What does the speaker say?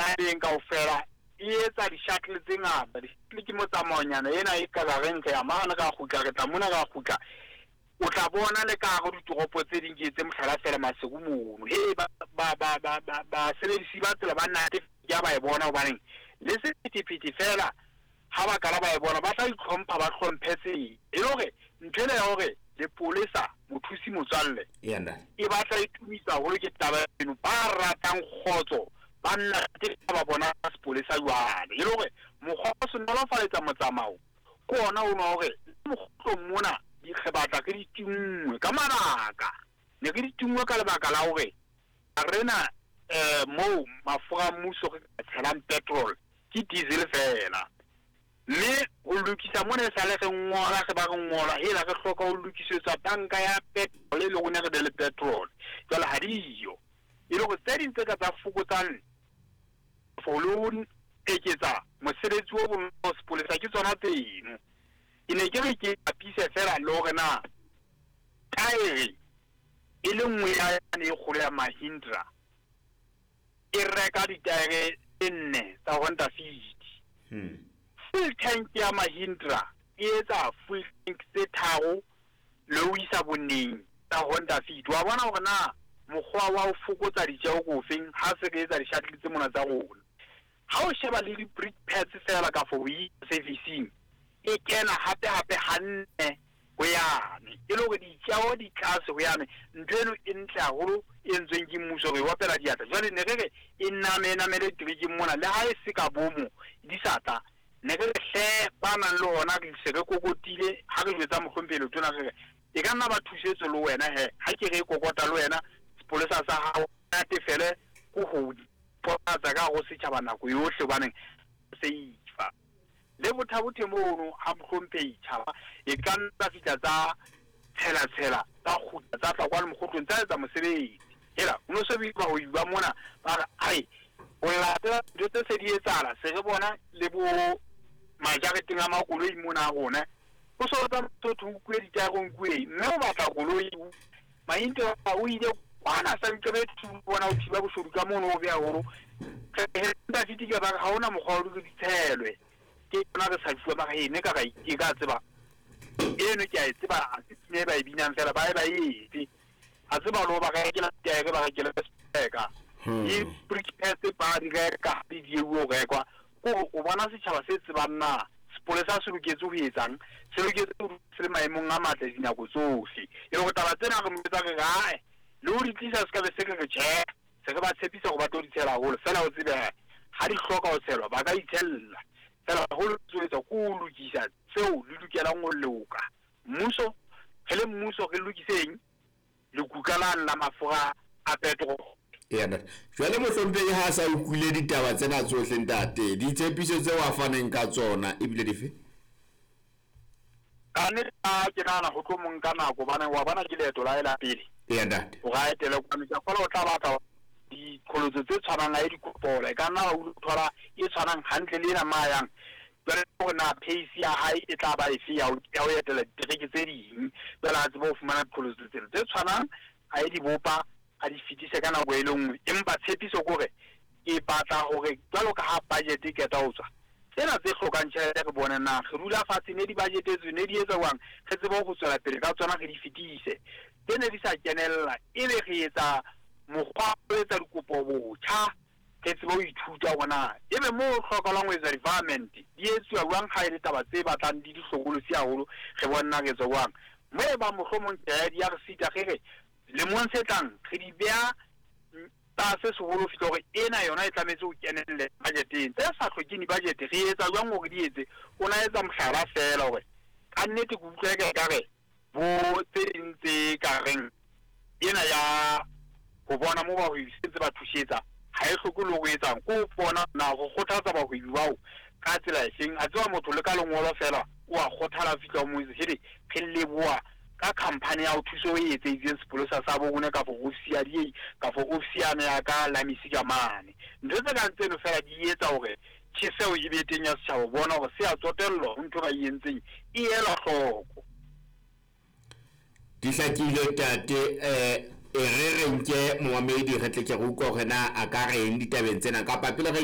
nabeng kaofela e etsa di-shuttle tse ngata. Di-shuttle ke motsamaonyana ena e ka gareng re ya mane ka kgutla re tla mona ka kgutla o tla bona le ka go ditoropo tse ding ke tse mohlala fela masego mono basebedisi ba tsela ba nnate ya ba e bona hobaneng le sephethephethe fela ha ba kala ba e bona ba tla itlhompha ba hlomphe tsela e le hore ntho ena ya hore lepolesa mothusi motswalle e batla e tumisa haholo ke taba eno ba ratang kgotso ba nnate ba bona sepolesa jwale e le hore mokgwa o se nolofaletsa motsamao ke ona o no hore mokgotlong mona di kgebatla ke di tingwe ka mabaka ne ke di tingwe ka lebaka la hore arena mo mafura mmuso re tshelang petrol ke diesel fela mme o lokisa mona sa le re ngola se ba re ngola hela re hloka o lokisetsa tanka ya petrol le rona re le petrol jwale ha diyo e le go tse ding tse ka tsa fokotsang folon eketsa mosebetsi o bonolo sepolesa ke tsona tseno ke ne ke re ke apise fela le hore na taere e le nngwe ya ne e kgolo ya Mahindra e reka ditaere tse 4 tsa Honda Fit full tank ya Mahindra e etsa full tank tse 3 le ho isa boneng tsa Honda Fit wa bona hore na mokgwa wa ho fokotsa ditjeo go feng ha se re etsa di-shuttle tse mona tsa rona ha o sheba le di-brake pads fela ka for servicing e kena hape hanne go yane e le hore ditjeo di tlase go yane ntho eno e ntle haholo e entsweng ke mmuso re wapela diatla jwale ne re e namele triking mona le ha e se ka bomo di sata ne re hle ba nang le hona ke se re kokotile ha re jwetsa mohlompelo tona re e ka nna ba thusetso le wena ha ke re kokota le wena sepolesa sa hao tefele go ho potsa ka go setjhaba nako yohle baneng seifa le bothabothe mono ha mohlompei tshaba e ka nna fitla tsa tshela tsa khutla tsa tla kwa le mokgotlong tsa mosebetsi hela o no se ba ho iba mona ba ai o latela dintho tse di etsala se re bona le bo majareteng a makoloi mona rona o so tsa motho o kwe ditagong kwe mme o batla koloi mainte o ile kwana sa ntse re bona o thiba boshodu ka mono o bea horo nda fitika ba ga ona mokgwa o di tshelwe ke bona re sa fuwa ba ene ka ke ka tseba eno ke a tseba a tsene ba e binang fela ba etse a tseba lo ba ga ke la tege ba ga ke la speka e brickets ba di ka di diewo ga kwa o bona setšhaba se tsebang na sepolesa se loketse ho etsang se loketse ho se maemong a matle dinako tsohle e go taba tsena re mmetsa re gae le ho di tlisa se ka be se re tjhe se re ba tshepisa go ba tlo di tshela hole fela o tsebe ha di hloka ho tshelwa ba ka itshella fela ho tswetsa go lokisa tseo le lokelang go loka mmuso hele mmuso re lokiseng le kukalang la mafura a petrol jwale mohlompedi ha sa utlwile ditaba tsena tsohle ntate ditshepiso tse wa faneng ka tsona e bile dife ka nna ke nana ho tlo monka nako bana wa bana ke leeto la ela pele ntate o ga etela kwa ntse fa o tla batla di kholotso tse tshwanang a di kopola ka nna o thola e tshwanang hantle le na mayang bere bona pace ya hae e tla ba efe ya o etela ditreke tse ding bela a tsebo fumana kholotso tse tshwanang a di bopa a di fitise ka nako e lengwe empa tshepiso gore e batla hore jwalo ka ha budget e keta ho tswa tsena tse hlokang tjhelete re bona na re rula fatshe ne di budget tse ne di etsa wang re tsebo go tswela pele ka tsona re di fitise tsene di sa kenella e le re etsa mokgwa o etsa dikopo botjha ke tsebo ho ithuta bona ebe mo hlokalang ho etsa environment di etsuwa wang ha ile taba tse batlang di hlokolosi haholo re bona re etsa wang mo ba mohlomong di ya re sita re le mo ntsetlang re di bea ta se seholo fitlo gore ena yona e tlametse o kenelle budgeteng tse sa hlokini budget re etsa jwang gore di etse o na etsa mohlala fela hore ka nnete go utlwa ka re bo tse ntse ka reng ena ya go bona mo ba ho isetse ba thusetsa ha e hlokolo go etsang go bona na go kgothatsa ba go ibao ka tsela e seng a tswa motho le ka lengolo fela o a kgothala fitla mo itse phelle boa ka company ya o thuso e etseitseng sepolesa sa bo rona ka for ofisi ya di ka for ofisi ya ya ka la misika mane ntse tse ka tseno fela di etsa hore tsheseo e be teng ya setjhaba bona hore se a tsotello ntho ba yentseng e ela hloko di hlakile tate re renke moamedi re tle ke go utlwa hore na a ka reng ditabeng tsena ka papile